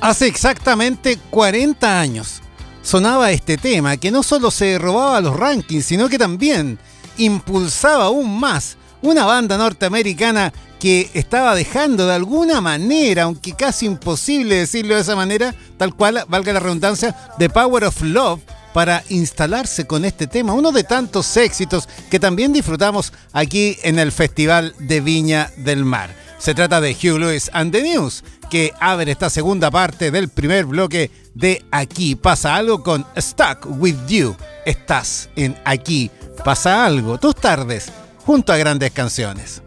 Hace exactamente 40 años sonaba este tema que no solo se robaba los rankings, sino que también impulsaba aún más una banda norteamericana que estaba dejando de alguna manera, aunque casi imposible decirlo de esa manera, tal cual, valga la redundancia, The Power of Love, para instalarse con este tema, uno de tantos éxitos que también disfrutamos aquí en el Festival de Viña del Mar. Se trata de Huey Lewis and the News, que abre esta segunda parte del primer bloque de Aquí Pasa Algo con Stuck With You. Estás en Aquí Pasa Algo, tus tardes junto a grandes canciones.